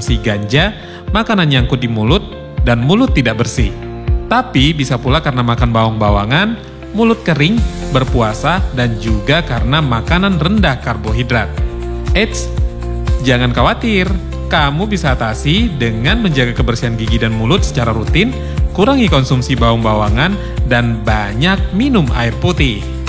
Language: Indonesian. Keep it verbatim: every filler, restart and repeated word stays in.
mengkonsumsi ganja, makanan nyangkut di mulut, dan mulut tidak bersih. Tapi bisa pula karena makan bawang-bawangan, mulut kering, berpuasa, dan juga karena makanan rendah karbohidrat. Eits, jangan khawatir, kamu bisa atasi dengan menjaga kebersihan gigi dan mulut secara rutin, kurangi konsumsi bawang-bawangan, dan banyak minum air putih.